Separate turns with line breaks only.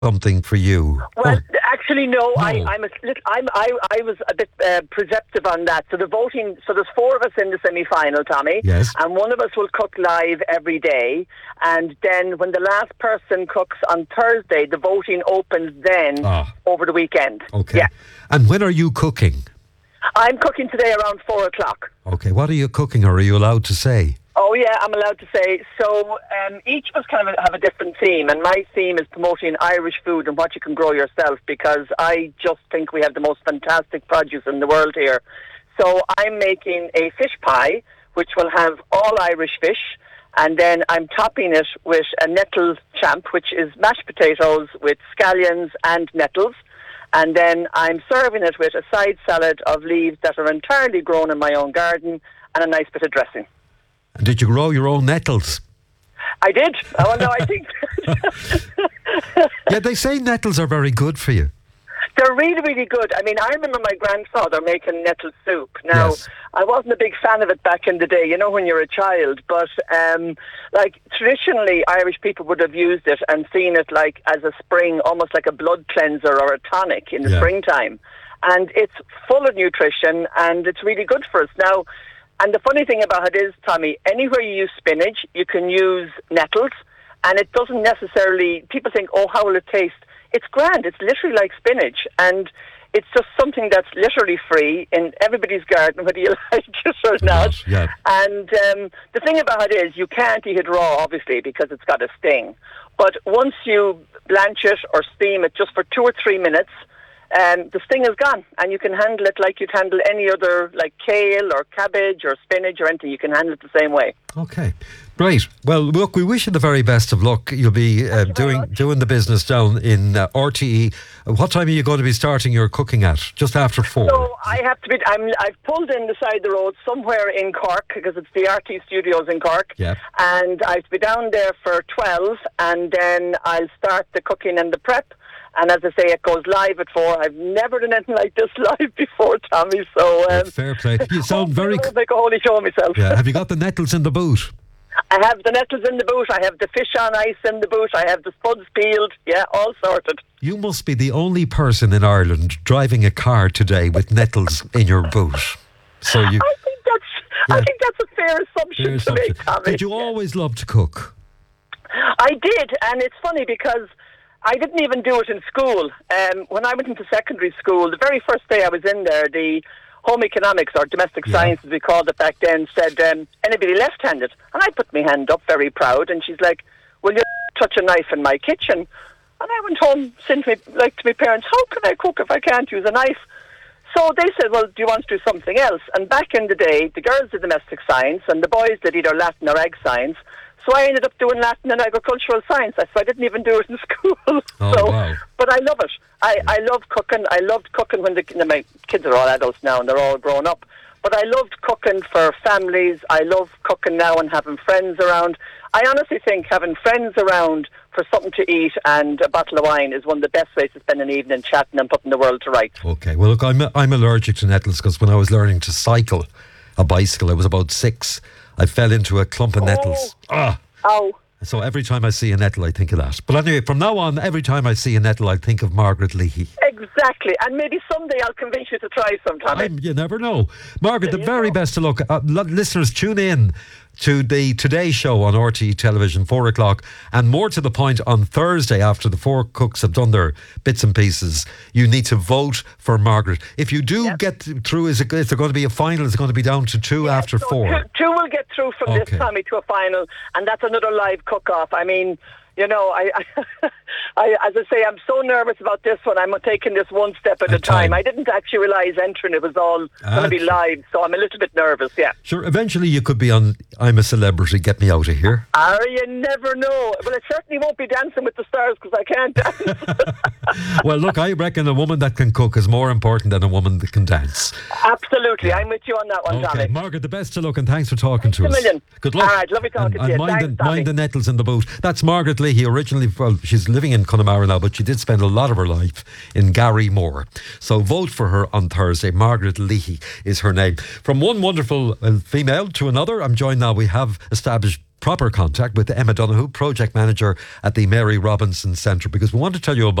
something for you.
Well, actually, no.
No.
I was a bit perceptive on that. So the voting. So there's 4 of us in the semi-final, Tommy.
Yes.
And one of us will cook live every day. And then when the last person cooks on Thursday, the voting opens then over the weekend.
Okay.
Yeah.
And when are you cooking?
I'm cooking today around 4 o'clock.
Okay. What are you cooking, or are you allowed to say?
Oh, yeah, I'm allowed to say. So each of us kind of have a different theme, and my theme is promoting Irish food and what you can grow yourself, because I just think we have the most fantastic produce in the world here. So I'm making a fish pie, which will have all Irish fish, and then I'm topping it with a nettle champ, which is mashed potatoes with scallions and nettles. And then I'm serving it with a side salad of leaves that are entirely grown in my own garden and a nice bit of dressing.
And did you grow your own nettles?
I did. Oh, no, I think...
Yeah, they say nettles are very good for you.
They're really, really good. I mean, I remember my grandfather making nettle soup. Now,
Yes.
I wasn't a big fan of it back in the day, you know, when you're a child. But, traditionally, Irish people would have used it and seen it, like, as a spring, almost like a blood cleanser or a tonic in the springtime. And it's full of nutrition, and it's really good for us. Now, and the funny thing about it is, Tommy, anywhere you use spinach, you can use nettles, and it doesn't necessarily... People think, oh, how will it taste? It's grand. It's literally like spinach, and it's just something that's literally free in everybody's garden, whether you like it or not.
Yeah.
And the thing about it is, you can't eat it raw, obviously, because it's got a sting. But once you blanch it or steam it just for 2 or 3 minutes, the sting is gone, and you can handle it like you'd handle any other, like kale or cabbage or spinach or anything. You can handle it the same way.
Okay, great. Well, look, we wish you the very best of luck. You'll be doing the business down in RTE. What time are you going to be starting your cooking at? Just after 4?
So I have to be. I've pulled in the side of the road somewhere in Cork, because it's the RT Studios in Cork.
Yeah.
And I have to be down there for 12, and then I'll start the cooking and the prep. And as I say, it goes live at 4. I've never done anything like this live before, Tommy. So
fair play. You sound very...
I'll make a holy show of myself.
Yeah. Have you got the nettles in the boot?
I have the nettles in the boot. I have the fish on ice in the boot. I have the spuds peeled. Yeah, all sorted.
You must be the only person in Ireland driving a car today with nettles in your boot. So you...
I think that's a fair assumption to make, Tommy.
Did you always love to cook?
I did, and it's funny because I didn't even do it in school. When I went into secondary school, the very first day I was in there, the home economics or domestic science, as we called it back then, said, anybody left-handed? And I put my hand up, very proud, and she's like, will you touch a knife in my kitchen? And I went home saying to my parents, how can I cook if I can't use a knife? So they said, well, do you want to do something else? And back in the day, the girls did domestic science and the boys did either Latin or ag science. So I ended up doing Latin and agricultural science. So I didn't even do it in school.
Wow.
But I love it. I love cooking. I loved cooking when my kids are all adults now and they're all grown up. But I loved cooking for families. I love cooking now and having friends around. I honestly think having friends around for something to eat and a bottle of wine is one of the best ways to spend an evening chatting and putting the world to rights.
Okay, well look, I'm allergic to nettles because when I was learning to cycle a bicycle, I was about 6, I fell into a clump of nettles.
Oh.
So every time I see a nettle, I think of that. But anyway, from now on, every time I see a nettle, I think of Margaret Leahy.
Exactly. And maybe someday I'll convince you to try sometime.
You never know. Margaret, the very best of luck. Listeners, tune in to the Today Show on RTE Television, 4 o'clock. And more to the point, on Thursday, after the 4 cooks have done their bits and pieces, you need to vote for Margaret. If you do get through, is there going to be a final? Is it going to be down to 2 after 4?
Two will get through from this, Tommy, to a final. And that's another live cook-off. I mean... You know, I as I say, I'm so nervous about this one. I'm taking this one step at a time. I didn't actually realise entering it was all going to be live, so I'm a little bit nervous, yeah.
Sure, eventually you could be on I'm a Celebrity, Get Me Out of Here.
You never know. Well, I certainly won't be Dancing with the Stars because I can't dance.
Well, look, I reckon a woman that can cook is more important than a woman that can dance.
Absolutely, yeah. I'm with you on that one, Tommy.
Margaret, the best of luck and thanks for talking to us.
A million.
Good luck.
All right, lovely talking to you.
Mind the nettles in the boot. That's Margaret Leahy, originally, well, she's living in Connemara now, but she did spend a lot of her life in Garrymore. So vote for her on Thursday. Margaret Leahy is her name. From one wonderful female to another, I'm joined now. We have established proper contact with Emma Donoghue, Project Manager at the Mary Robinson Centre, because we want to tell you about